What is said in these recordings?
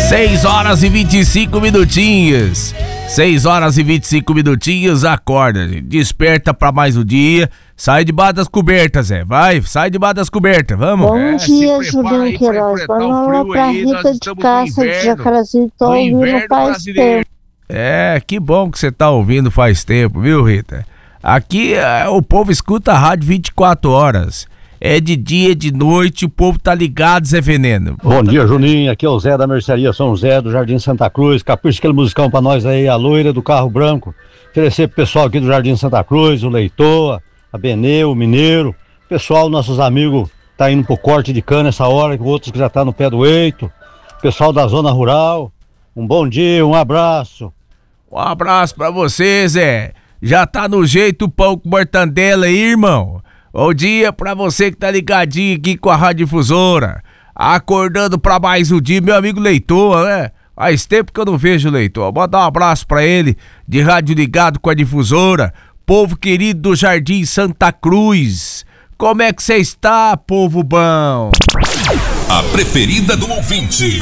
6 horas e 25 minutinhos. 6 horas e 25 minutinhos, acorda, gente. Desperta pra mais um dia. Sai debaixo das cobertas, Zé. Vai, sai debaixo das cobertas, vamos. Bom dia, Julinho Queiroz. Vamos lá pra Rita de Caça de Jacarezinho. Tô ouvindo faz tempo. É, que bom que você tá ouvindo faz tempo, viu, Rita? Aqui o povo escuta a rádio 24 horas. É de dia, de noite, o povo tá ligado, Zé Veneno. Bom dia, Juninho. Aqui é o Zé da Mercearia São José, do Jardim Santa Cruz. Capricha aquele musicão pra nós aí, a loira do carro branco. Oferecer pro pessoal aqui do Jardim Santa Cruz, o Leitoa, a Benê, o Mineiro. Pessoal, nossos amigos, tá indo pro corte de cana essa hora, outros que já tá no pé do eito. Pessoal da zona rural, um bom dia, um abraço. Um abraço pra você, Zé. Já tá no jeito o pão com mortandela aí, irmão. Bom dia pra você que tá ligadinho aqui com a Rádio Difusora. Acordando pra mais um dia, meu amigo Leitoa, né? Faz tempo que eu não vejo o Leitoa. Bota um abraço pra ele, de rádio ligado com a Difusora. Povo querido do Jardim Santa Cruz. Como é que você está, povo bom? A preferida do ouvinte.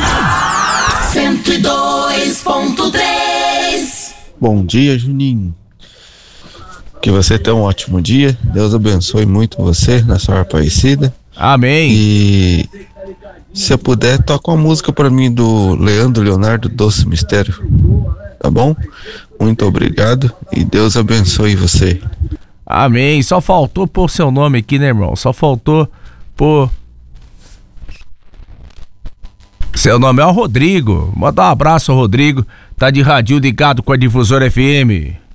102.3. Bom dia, Juninho. Que você tenha um ótimo dia. Deus abençoe muito você na sua Aparecida. Amém. E se eu puder, toca uma música pra mim do Leandro Leonardo, Doce Mistério. Tá bom? Muito obrigado e Deus abençoe você. Amém. Só faltou pôr seu nome aqui, né, irmão? Só faltou pôr... Seu nome é o Rodrigo. Manda um abraço ao Rodrigo. Tá de rádio ligado com a Difusora FM.